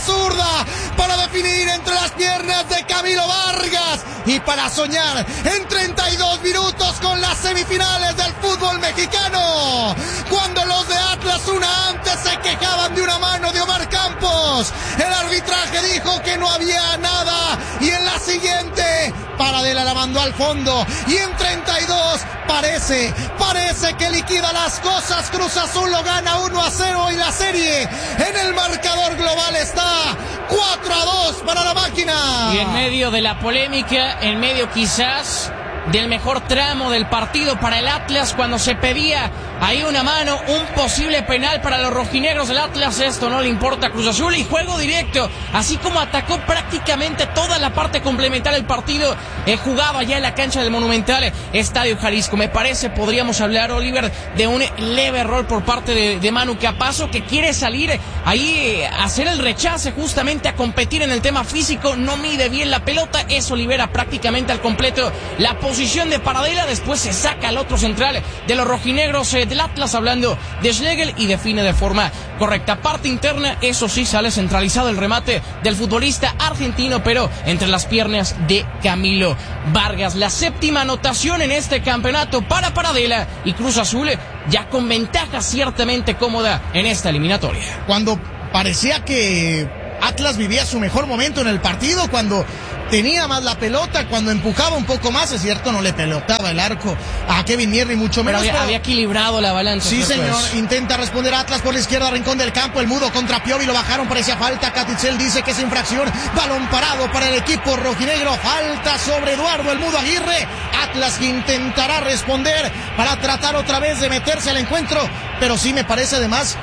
zurda para definir entre las piernas de Camilo Vargas y para soñar en 32 minutos con las semifinales del fútbol mexicano. Cuando los de Atlas una antes se quejaban de una mano de Omar Campos, el arbitraje dijo que no había nada y en la siguiente Paradela la mandó al fondo y en 32 parece que liquida las cosas. Cruz Azul lo gana 1-0 y la serie en el marcador global está 4-2 para la máquina. Y en medio de la polémica, en medio quizás del mejor tramo del partido para el Atlas, cuando se pedía ahí una mano, un posible penal para los rojinegros del Atlas, esto no le importa a Cruz Azul y juego directo, así como atacó prácticamente toda la parte complementaria del partido, jugaba ya en la cancha del Monumental Estadio Jalisco. Me parece, podríamos hablar, Oliver, de un leve error por parte de Manu Capazo, que quiere salir ahí a hacer el rechace, justamente a competir en el tema físico, no mide bien la pelota, eso libera prácticamente al completo la posición de Paradela, después se saca al otro central de los rojinegros del Atlas, hablando de Schlegel, y define de forma correcta. Parte interna, eso sí, sale centralizado el remate del futbolista argentino, pero entre las piernas de Camilo Vargas. La séptima anotación en este campeonato para Paradela y Cruz Azul ya con ventaja ciertamente cómoda en esta eliminatoria. Cuando parecía que Atlas vivía su mejor momento en el partido, cuando tenía más la pelota, cuando empujaba un poco más, es cierto, no le pelotaba el arco a Kevin Mierri, mucho menos. Pero había equilibrado la balanza. Sí, señor, intenta responder Atlas por la izquierda, rincón del campo, el Mudo contra Piovi, lo bajaron, parecía falta, Catitzel dice que es infracción, balón parado para el equipo rojinegro, falta sobre Eduardo el Mudo Aguirre. Atlas intentará responder para tratar otra vez de meterse al encuentro, pero sí me parece además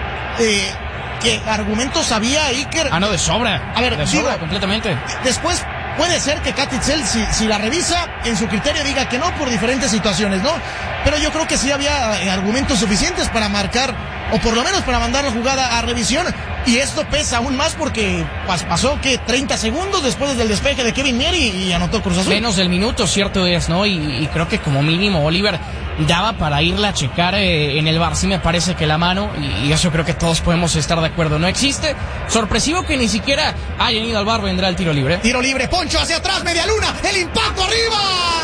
que argumentos había Iker. No, de sobra. A ver, de sobra, completamente. Después puede ser que Catitzel, si la revisa, en su criterio diga que no por diferentes situaciones, ¿no? Pero yo creo que sí había argumentos suficientes para marcar, o por lo menos para mandar la jugada a revisión. Y esto pesa aún más porque pasó que 30 segundos después del despeje de Kevin Mierri y anotó Cruz Azul. Menos del minuto, cierto es, ¿no? Y creo que como mínimo Oliver daba para irla a checar en el VAR. Sí me parece que la mano, y eso creo que todos podemos estar de acuerdo, no existe. Sorpresivo que ni siquiera hayan ido al VAR. Vendrá el tiro libre. Tiro libre, Poncho hacia atrás, media luna, el impacto arriba.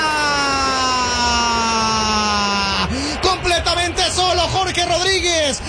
Completamente solo Jorge Rodríguez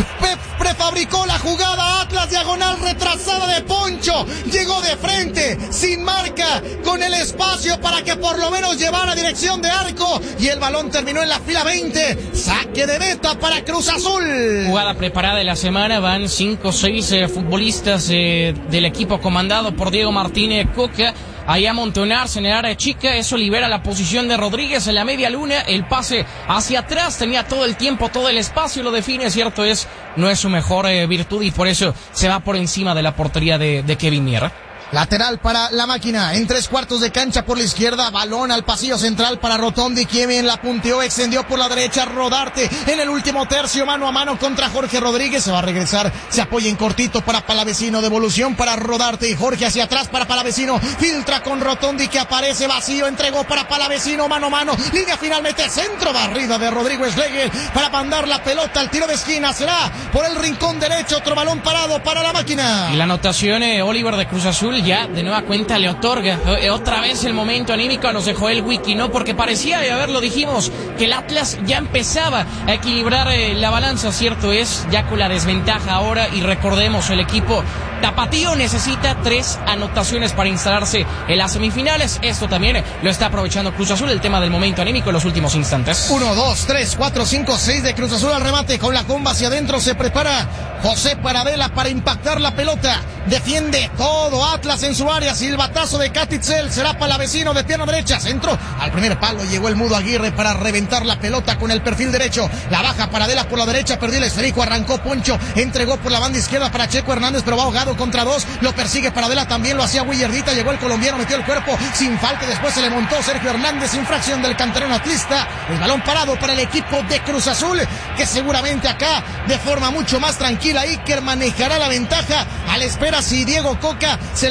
prefabricó la jugada, Atlas, diagonal retrasada de Poncho, llegó de frente, sin marca, con el espacio para que por lo menos llevara dirección de arco, y el balón terminó en la fila 20, saque de meta para Cruz Azul. Jugada preparada de la semana, van 5 o 6 futbolistas del equipo comandado por Diego Martínez Coca, ahí a amontonarse en el área chica, eso libera la posición de Rodríguez en la media luna, el pase hacia atrás, tenía todo el tiempo, todo el espacio, lo define, cierto es, no es su mejor virtud y por eso se va por encima de la portería de Kevin Mierri. Lateral para la máquina, en 3/4 de cancha por la izquierda, balón al pasillo central para Rotondi, quien la punteó, extendió por la derecha, Rodarte en el último tercio, mano a mano contra Jorge Rodríguez, se va a regresar, se apoya en cortito para Palavecino, devolución para Rodarte y Jorge hacia atrás para Palavecino, filtra con Rotondi que aparece vacío, entregó para Palavecino, mano a mano, línea finalmente, centro, barrida de Rodrigo Schlegel para mandar la pelota al tiro de esquina, será por el rincón derecho, otro balón parado para la máquina. Y la anotación, Oliver, de Cruz Azul, ya de nueva cuenta le otorga otra vez el momento anímico a los de Joel Wiki, ¿no? Porque parecía, y a ver, lo dijimos, que el Atlas ya empezaba a equilibrar la balanza, cierto es, ya con la desventaja ahora, y recordemos, el equipo tapatío necesita 3 anotaciones para instalarse en las semifinales. Esto también lo está aprovechando Cruz Azul, el tema del momento anímico en los últimos instantes. 1, 2, 3, 4, 5, 6 de Cruz Azul al remate, con la comba hacia adentro se prepara José Paradela para impactar la pelota, defiende todo Atlas en su área, silbatazo de Catitzel, será Palavecino de pierna derecha, centro al primer palo, llegó el Mudo Aguirre para reventar la pelota con el perfil derecho, la baja Paradela por la derecha, perdió el esférico, arrancó Poncho, entregó por la banda izquierda para Checo Hernández, pero va ahogado contra 2, lo persigue Paradela, también lo hacía Willardita, llegó el colombiano, metió el cuerpo sin falta, después se le montó Sergio Hernández, infracción del canterano atlista, el balón parado para el equipo de Cruz Azul, que seguramente acá de forma mucho más tranquila Iker manejará la ventaja, a la espera si Diego Coca se la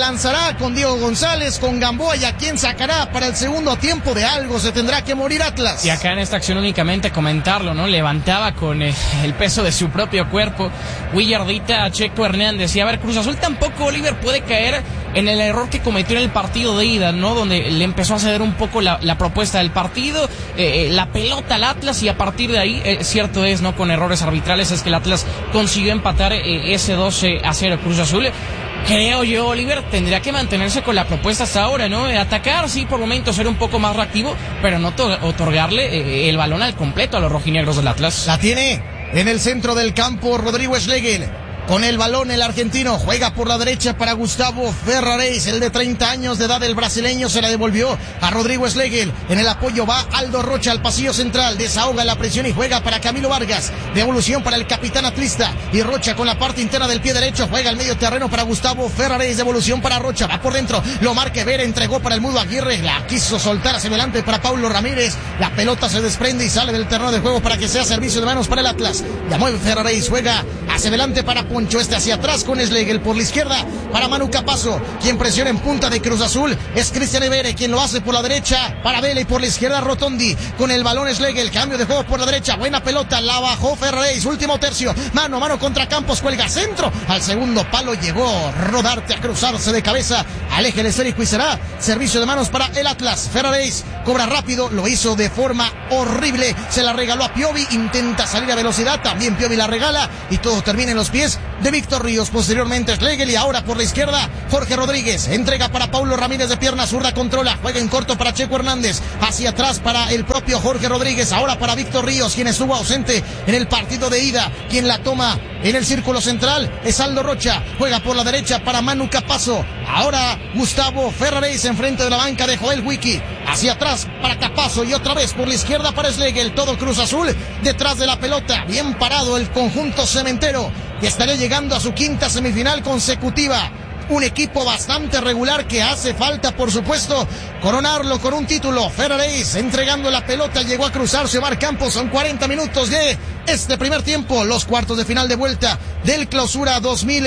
lanzará con Diego González, con Gamboa, y a quién sacará para el segundo tiempo. De algo se tendrá que morir Atlas. Y acá en esta acción únicamente comentarlo, ¿no? Levantaba con el peso de su propio cuerpo Willardita a Checo Hernández. Y a ver, Cruz Azul tampoco, Oliver, puede caer en el error que cometió en el partido de ida, ¿no? Donde le empezó a ceder un poco la propuesta del partido, la pelota al Atlas, y a partir de ahí, cierto es, ¿no? Con errores arbitrales es que el Atlas consiguió empatar ese 12-0. Cruz Azul, creo yo, Oliver, tendría que mantenerse con la propuesta hasta ahora, ¿no? Atacar, sí, por momentos ser un poco más reactivo, pero no otorgarle el balón al completo a los rojinegros del Atlas. La tiene en el centro del campo Rodrigo Schlegel. Con el balón el argentino juega por la derecha para Gustavo Ferraréis, el de 30 años de edad, el brasileño, se la devolvió a Rodrigo Schlegel. En el apoyo va Aldo Rocha al pasillo central, desahoga la presión y juega para Camilo Vargas. Devolución para el capitán atlista, y Rocha con la parte interna del pie derecho juega al medio terreno para Gustavo Ferraréis. Devolución para Rocha, va por dentro, lo marca Vera, entregó para el Mudo Aguirre, la quiso soltar hacia adelante para Paulo Ramírez. La pelota se desprende y sale del terreno de juego para que sea servicio de manos para el Atlas. Llamó Ferraréis, juega hacia adelante para Poncho, este hacia atrás con Schlegel por la izquierda para Manu Capazo. Quien presiona en punta de Cruz Azul es Cristian Evere, quien lo hace por la derecha para Vela, y por la izquierda Rotondi. Con el balón Schlegel, cambio de juego por la derecha, buena pelota, la bajó Ferraréis, último tercio, mano a mano contra Campos, cuelga centro, al segundo palo llegó Rodarte a cruzarse de cabeza al eje esférico y será servicio de manos para el Atlas. Ferraréis cobra rápido, lo hizo de forma horrible, se la regaló a Piovi, intenta salir a velocidad, también Piovi la regala, y todo termina en los pies de Víctor Ríos. Posteriormente Schlegel, y ahora por la izquierda Jorge Rodríguez, entrega para Paulo Ramírez de pierna zurda, controla, juega en corto para Checo Hernández, hacia atrás para el propio Jorge Rodríguez, ahora para Víctor Ríos, quien estuvo ausente en el partido de ida. Quien la toma en el círculo central es Aldo Rocha, juega por la derecha para Manu Capazo, ahora Gustavo Ferraréis enfrente de la banca de Joel Wiki, hacia atrás para Capazo, y otra vez por la izquierda para Schlegel. Todo Cruz Azul detrás de la pelota, bien parado el conjunto cementero, que estaría llegando a su quinta semifinal consecutiva. Un equipo bastante regular que hace falta, por supuesto, coronarlo con un título. Ferraréis entregando la pelota, llegó a cruzarse Omar Campos. Son 40 minutos de este primer tiempo. Los cuartos de final de vuelta del Clausura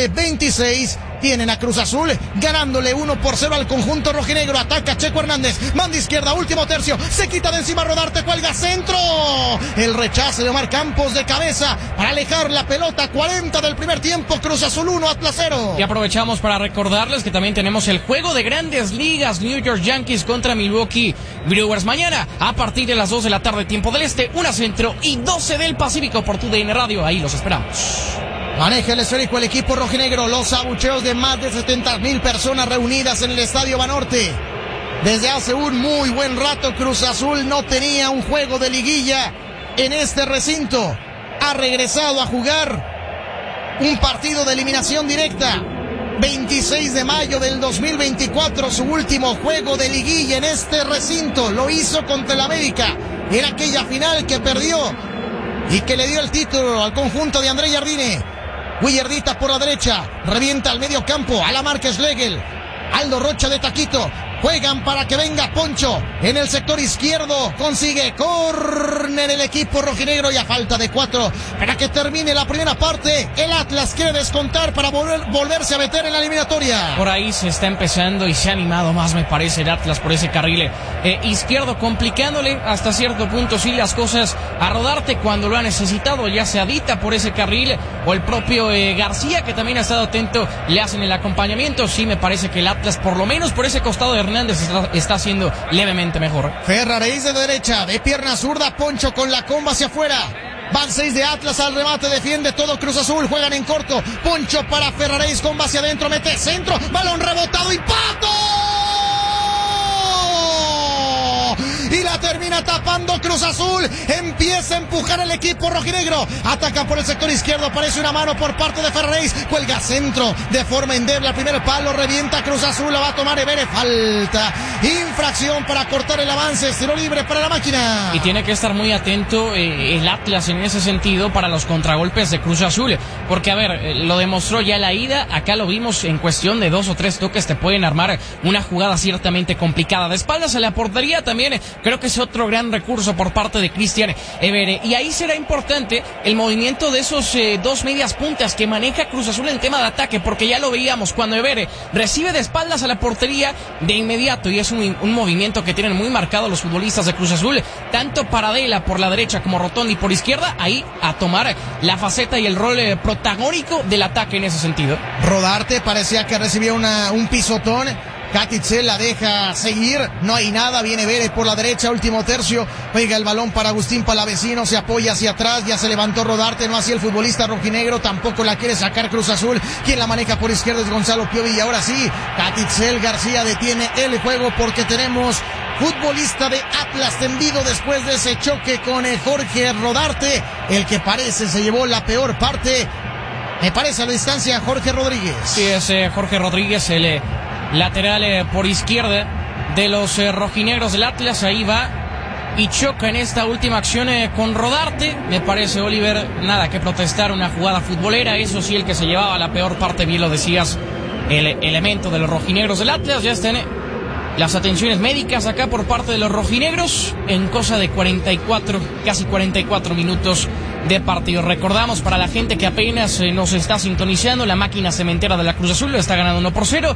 2026 tienen a Cruz Azul ganándole 1-0 al conjunto rojinegro. Ataca Checo Hernández, manda izquierda, último tercio, se quita de encima Rodarte, cuelga centro. El rechace de Omar Campos de cabeza para alejar la pelota. 40 del primer tiempo, Cruz Azul 1, Atlas 0. Y aprovechamos para recordarles que también tenemos el juego de Grandes Ligas, New York Yankees contra Milwaukee Brewers. Mañana a partir de las 2 de la tarde, tiempo del este, 1 centro y 12 del Pacífico, por TUDN Radio. Ahí los esperamos. Maneja el esférico el equipo rojinegro, los abucheos de más de 70,000 personas reunidas en el Estadio Banorte. Desde hace un muy buen rato Cruz Azul no tenía un juego de liguilla en este recinto. Ha regresado a jugar un partido de eliminación directa. 26 de mayo del 2024, su último juego de liguilla en este recinto. Lo hizo contra el América en aquella final que perdió y que le dio el título al conjunto de André Jardine. Willardita por la derecha, revienta al medio campo, a la marca Schlegel. Aldo Rocha de taquito, juegan para que venga Poncho en el sector izquierdo, consigue córner el equipo rojinegro, y a falta de 4 para que termine la primera parte, el Atlas quiere descontar para volverse a meter en la eliminatoria. Por ahí se está empezando y se ha animado más, me parece, el Atlas por ese carril izquierdo, complicándole hasta cierto punto sí las cosas a Rodarte cuando lo ha necesitado, ya sea Dita por ese carril o el propio García, que también ha estado atento, le hacen el acompañamiento. Sí, me parece que el Atlas, por lo menos por ese costado de Hernández, está haciendo levemente mejor. Ferraréis de derecha, de pierna zurda, Poncho con la comba hacia afuera. Van 6 de Atlas al remate, defiende todo Cruz Azul, juegan en corto. Poncho para Ferraréis, comba hacia adentro, mete centro, balón rebotado, impacto. Y la termina tapando Cruz Azul. Empieza a empujar el equipo rojinegro. Ataca por el sector izquierdo. Aparece una mano por parte de Ferraréis. Cuelga centro de forma endeble al primer palo. Revienta Cruz Azul. La va a tomar Evere. Falta. Infracción para cortar el avance. Tiro libre para la máquina. Y tiene que estar muy atento el Atlas en ese sentido para los contragolpes de Cruz Azul. Porque, a ver, lo demostró ya la ida. Acá lo vimos en cuestión de 2 o 3 toques. Te pueden armar una jugada ciertamente complicada. De espaldas a la portería también. Creo que es otro gran recurso por parte de Cristian Bere. Y ahí será importante el movimiento de esos dos medias puntas que maneja Cruz Azul en tema de ataque, porque ya lo veíamos cuando Bere recibe de espaldas a la portería de inmediato, y es un movimiento que tienen muy marcado los futbolistas de Cruz Azul, tanto Paradela por la derecha como Rotondi por izquierda, ahí a tomar la faceta y el rol protagónico del ataque en ese sentido. Rodarte parecía que recibía un pisotón. Katitzel la deja seguir, no hay nada, viene Bere por la derecha, último tercio, pega el balón para Agustín Palavecino, se apoya hacia atrás, ya se levantó Rodarte, no así el futbolista rojinegro, tampoco la quiere sacar Cruz Azul, quien la maneja por izquierda es Gonzalo Piovi, y ahora sí, Katitzel García detiene el juego porque tenemos futbolista de Atlas tendido después de ese choque con Jorge Rodarte, el que parece se llevó la peor parte, me parece a la distancia Jorge Rodríguez. Sí, es Jorge Rodríguez, el lateral por izquierda de los rojinegros del Atlas. Ahí va y choca en esta última acción con Rodarte. Me parece, Oliver, nada que protestar, una jugada futbolera. Eso sí, el que se llevaba la peor parte, bien lo decías, el elemento de los rojinegros del Atlas. Ya están las atenciones médicas acá por parte de los rojinegros en cosa de casi 44 minutos de partido. Recordamos para la gente que apenas nos está sintonizando, la máquina cementera de la Cruz Azul lo está ganando 1-0,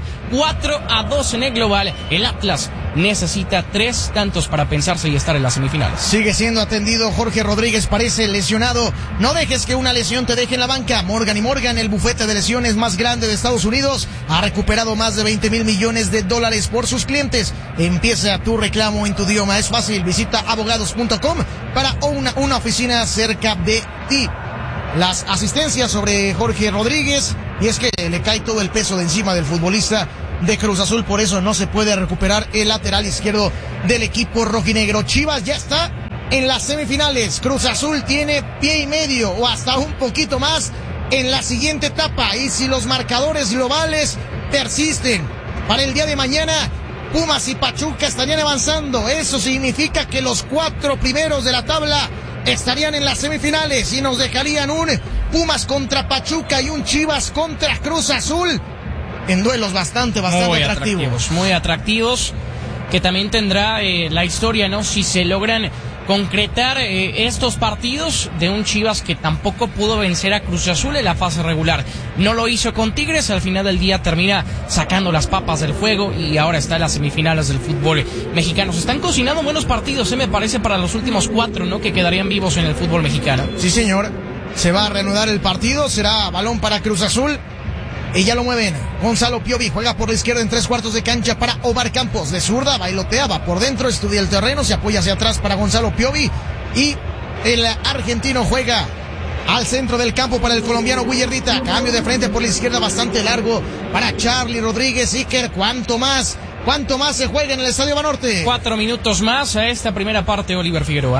4-2 en el global. El Atlas necesita 3 tantos para pensarse y estar en las semifinales. Sigue siendo atendido Jorge Rodríguez, parece lesionado. No dejes que una lesión te deje en la banca. Morgan & Morgan, el bufete de lesiones más grande de Estados Unidos, ha recuperado más de $20,000 millones por sus clientes. Empieza tu reclamo en tu idioma. Es fácil, visita abogados.com para una oficina cerca de ti. Las asistencias sobre Jorge Rodríguez, y es que le cae todo el peso de encima del futbolista de Cruz Azul, por eso no se puede recuperar el lateral izquierdo del equipo rojinegro. Chivas ya está en las semifinales. Cruz Azul tiene pie y medio o hasta un poquito más en la siguiente etapa, y si los marcadores globales persisten para el día de mañana, Pumas y Pachuca estarían avanzando. Eso significa que los 4 primeros de la tabla estarían en las semifinales y nos dejarían un Pumas contra Pachuca y un Chivas contra Cruz Azul en duelos bastante atractivos. Muy atractivos, que también tendrá la historia, ¿no? Si se logran concretar estos partidos de un Chivas que tampoco pudo vencer a Cruz Azul en la fase regular. No lo hizo con Tigres, al final del día termina sacando las papas del fuego y ahora está en las semifinales del fútbol mexicano. Se están cocinando buenos partidos, me parece, para los últimos 4, ¿no?, que quedarían vivos en el fútbol mexicano. Sí, señor. Se va a reanudar el partido, será balón para Cruz Azul. Y ya lo mueven. Gonzalo Piovi juega por la izquierda en 3/4 de cancha para Omar Campos. De zurda, bailotea, va por dentro, estudia el terreno, se apoya hacia atrás para Gonzalo Piovi. Y el argentino juega al centro del campo para el colombiano Willardita. Cambio de frente por la izquierda bastante largo para Charlie Rodríguez. Iker, ¿cuánto más se juega en el Estadio Banorte? 4 minutos más a esta primera parte, Oliver Figueroa.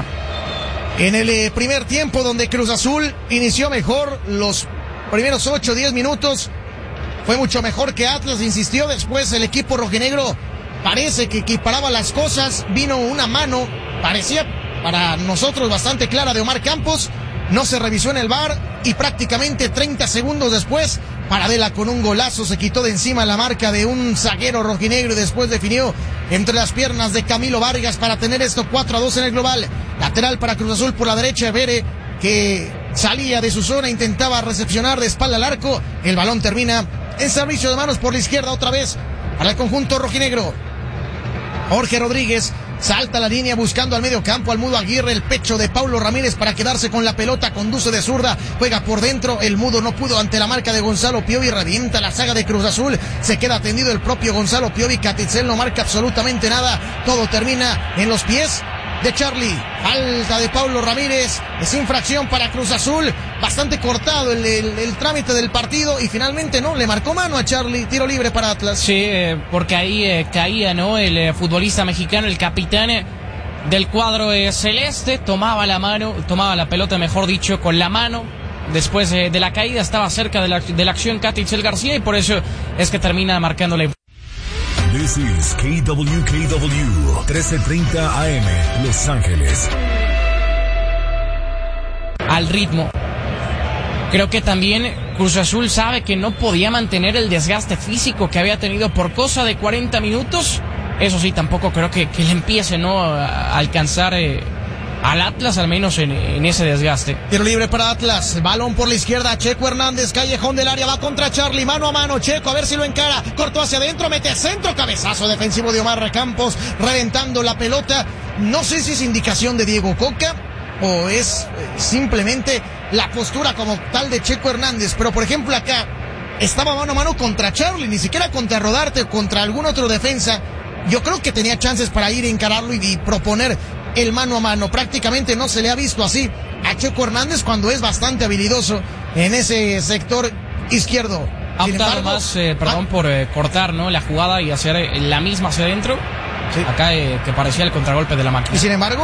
En el primer tiempo, donde Cruz Azul inició mejor, los primeros 8-10 minutos fue mucho mejor que Atlas, insistió. Después el equipo rojinegro parece que equiparaba las cosas. Vino una mano, parecía para nosotros bastante clara, de Omar Campos. No se revisó en el VAR y prácticamente 30 segundos después, Paradela con un golazo se quitó de encima la marca de un zaguero rojinegro y después definió entre las piernas de Camilo Vargas para tener esto 4-2 en el global. Lateral para Cruz Azul por la derecha, Bere, que salía de su zona, intentaba recepcionar de espalda al arco. El balón termina en servicio de manos por la izquierda otra vez para el conjunto rojinegro. Jorge Rodríguez salta la línea buscando al medio campo al Mudo Aguirre, el pecho de Paulo Ramírez para quedarse con la pelota, conduce de zurda, juega por dentro, el Mudo no pudo ante la marca de Gonzalo Piovi, revienta la saga de Cruz Azul, se queda atendido el propio Gonzalo Piovi, Katitzel no marca absolutamente nada, todo termina en los pies de Charlie. Falta de Paulo Ramírez, es infracción para Cruz Azul, bastante cortado el trámite del partido y finalmente no, le marcó mano a Charlie, tiro libre para Atlas. Sí, porque ahí caía, ¿no?, el futbolista mexicano, el capitán del cuadro celeste, tomaba la pelota, mejor dicho, con la mano. Después de la caída estaba cerca de la acción Katitzel García y por eso es que termina marcando la. This is KWKW 1330 AM Los Ángeles. Al ritmo. Creo que también Cruz Azul sabe que no podía mantener el desgaste físico que había tenido por cosa de 40 minutos. Eso sí, tampoco creo que le empiece, ¿no?, a alcanzar al Atlas, al menos en ese desgaste. Tiro libre para Atlas, balón por la izquierda, Checo Hernández, callejón del área, va contra Charlie, mano a mano, Checo a ver si lo encara, cortó hacia adentro, mete centro, cabezazo defensivo de Omar Campos, reventando la pelota. No sé si es indicación de Diego Coca o es simplemente la postura como tal de Checo Hernández, pero por ejemplo acá estaba mano a mano contra Charlie, ni siquiera contra Rodarte o contra algún otro defensa. Yo creo que tenía chances para ir a encararlo y proponer el mano a mano. Prácticamente no se le ha visto así a Checo Hernández cuando es bastante habilidoso en ese sector izquierdo. Ha optado más, por cortar, ¿no?, la jugada y hacer la misma hacia adentro. Sí. Acá que parecía el contragolpe de la máquina. Y sin embargo,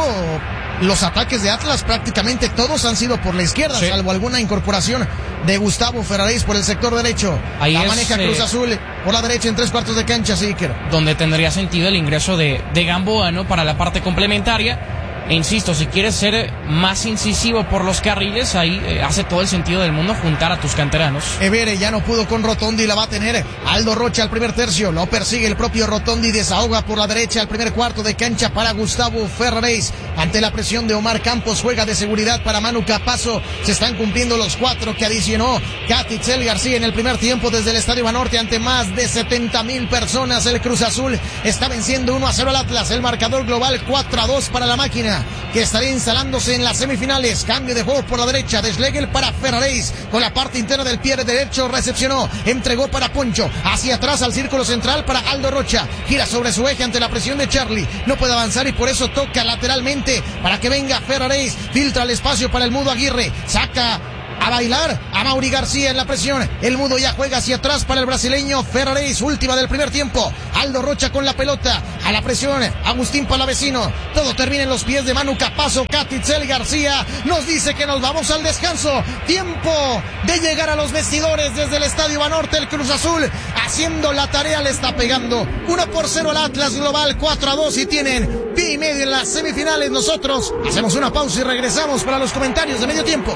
los ataques de Atlas prácticamente todos han sido por la izquierda, sí, salvo alguna incorporación de Gustavo Ferraréis por el sector derecho. Ahí la maneja Cruz Azul por la derecha en 3/4 de cancha, sí, donde tendría sentido el ingreso de Gamboa, ¿no?, para la parte complementaria. E insisto, si quieres ser más incisivo por los carriles, ahí hace todo el sentido del mundo juntar a tus canteranos. Evere ya no pudo con Rotondi, la va a tener Aldo Rocha al primer tercio, lo persigue el propio Rotondi, desahoga por la derecha al primer cuarto de cancha para Gustavo Ferraréis. Ante la presión de Omar Campos, juega de seguridad para Manu Capazo. Se están cumpliendo los 4 que adicionó Catitzel García en el primer tiempo desde el Estadio Banorte ante más de 70,000 personas. El Cruz Azul está venciendo 1-0 al Atlas. El marcador global 4-2 para la máquina, que estaría instalándose en las semifinales. Cambio de juego por la derecha de Schlegel para Ferraréis, con la parte interna del pie derecho, recepcionó, entregó para Poncho, hacia atrás al círculo central para Aldo Rocha, gira sobre su eje ante la presión de Charlie, no puede avanzar y por eso toca lateralmente para que venga Ferraréis, filtra el espacio para el Mudo Aguirre, saca a bailar a Mauri García en la presión. El Mudo ya juega hacia atrás para el brasileño Ferraréis, última del primer tiempo. Aldo Rocha con la pelota, a la presión Agustín Palavecino. Todo termina en los pies de Manu Capazo. Catitzel García nos dice que nos vamos al descanso. Tiempo de llegar a los vestidores desde el Estadio Banorte. El Cruz Azul haciendo la tarea, le está pegando 1-0 al Atlas, global 4-2 y tienen pie y medio en las semifinales. Nosotros hacemos una pausa y regresamos para los comentarios de medio tiempo.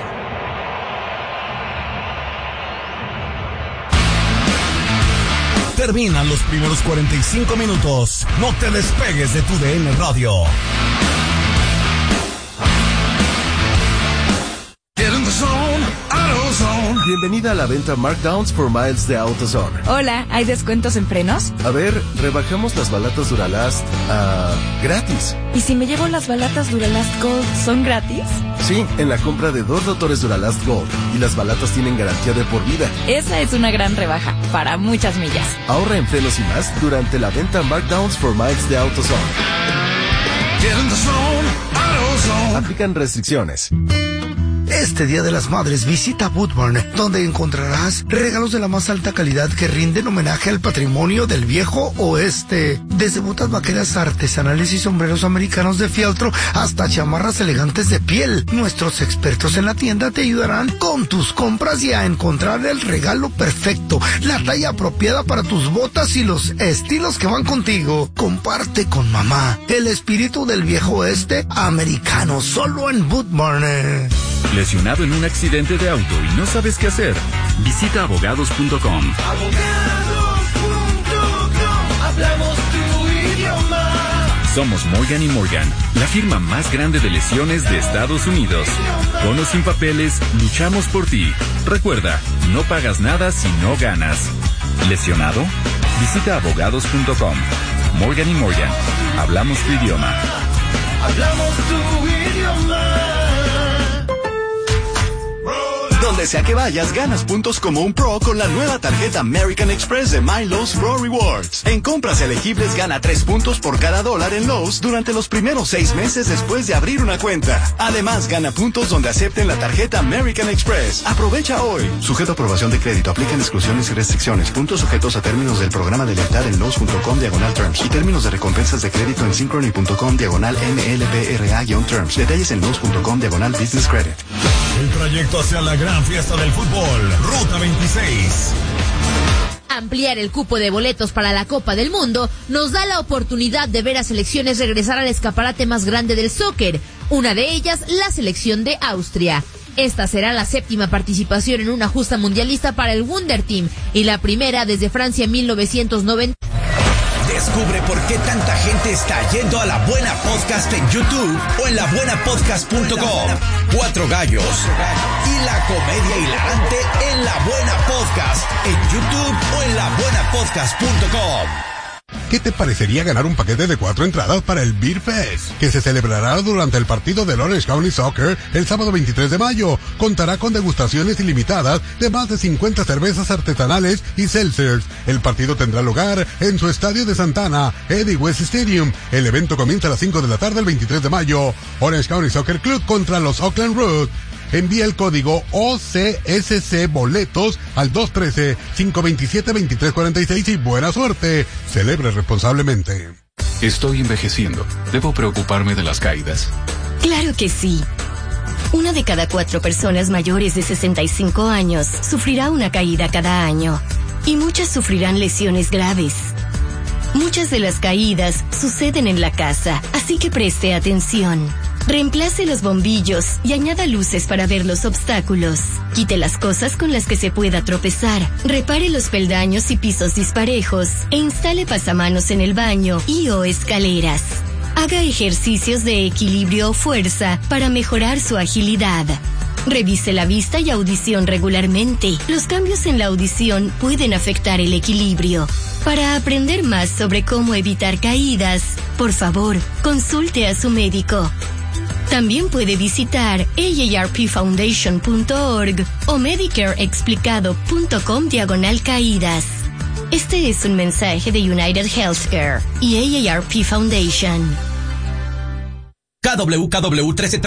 Terminan los primeros 45 minutos. No te despegues de tu DN Radio. Bienvenida a la venta Markdowns for Miles de AutoZone. Hola, ¿hay descuentos en frenos? A ver, rebajamos las balatas Duralast gratis. ¿Y si me llevo las balatas Duralast Gold, son gratis? Sí, en la compra de 2 rotores Duralast Gold. Y las balatas tienen garantía de por vida. Esa es una gran rebaja, para muchas millas. Ahorra en frenos y más durante la venta Markdowns for Miles de AutoZone. Aplican restricciones. Este Día de las Madres visita Boot Barn, donde encontrarás regalos de la más alta calidad que rinden homenaje al patrimonio del viejo oeste. Desde botas vaqueras artesanales y sombreros americanos de fieltro hasta chamarras elegantes de piel. Nuestros expertos en la tienda te ayudarán con tus compras y a encontrar el regalo perfecto, la talla apropiada para tus botas y los estilos que van contigo. Comparte con mamá el espíritu del viejo oeste americano, solo en Boot Barn. ¿Lesionado en un accidente de auto y no sabes qué hacer? Visita abogados.com. Abogados.com, hablamos tu idioma. Somos Morgan & Morgan, la firma más grande de lesiones de Estados Unidos. Con o sin papeles, luchamos por ti. Recuerda, no pagas nada si no ganas. ¿Lesionado? Visita abogados.com. Morgan & Morgan, hablamos tu idioma. Hablamos tu idioma. Donde sea que vayas, ganas puntos como un pro con la nueva tarjeta American Express de My Lowe's Pro Rewards. En compras elegibles gana 3 puntos por cada $1 en Lowe's durante los primeros 6 meses después de abrir una cuenta. Además, gana puntos donde acepten la tarjeta American Express. Aprovecha hoy. Sujeto a aprobación de crédito. Aplican exclusiones y restricciones. Puntos sujetos a términos del programa de lealtad en Lowe's.com/terms y términos de recompensas de crédito en Synchrony.com/MLBRA-terms. Detalles en Lowe's.com/business credit. El trayecto hacia la gran fiesta del fútbol, Ruta 26. Ampliar el cupo de boletos para la Copa del Mundo nos da la oportunidad de ver a selecciones regresar al escaparate más grande del soccer, una de ellas la selección de Austria. Esta será la 7ª participación en una justa mundialista para el Wunder Team y la primera desde Francia en 1990. Descubre por qué tanta gente está yendo a La Buena Podcast en YouTube o en labuenapodcast.com. 4 gallos y la comedia hilarante en La Buena Podcast en YouTube o en labuenapodcast.com. ¿Qué te parecería ganar un paquete de 4 entradas para el Beer Fest, que se celebrará durante el partido del Orange County Soccer el sábado 23 de mayo? Contará con degustaciones ilimitadas de más de 50 cervezas artesanales y seltzers. El partido tendrá lugar en su estadio de Santana, Eddie West Stadium. El evento comienza a las 5 de la tarde el 23 de mayo. Orange County Soccer Club contra los Oakland Roots. Envía el código OCSC Boletos al 213-527-2346 y buena suerte. Celebre responsablemente. Estoy envejeciendo. ¿Debo preocuparme de las caídas? Claro que sí. 1 de cada 4 personas mayores de 65 años sufrirá una caída cada año. Y muchas sufrirán lesiones graves. Muchas de las caídas suceden en la casa, así que preste atención. Reemplace los bombillos y añada luces para ver los obstáculos. Quite las cosas con las que se pueda tropezar. Repare los peldaños y pisos disparejos e instale pasamanos en el baño y o escaleras. Haga ejercicios de equilibrio o fuerza para mejorar su agilidad. Revise la vista y audición regularmente. Los cambios en la audición pueden afectar el equilibrio. Para aprender más sobre cómo evitar caídas, por favor, consulte a su médico. También puede visitar aarpfoundation.org o medicareexplicado.com/caídas. Este es un mensaje de United Healthcare y AARP Foundation. KWKW 1330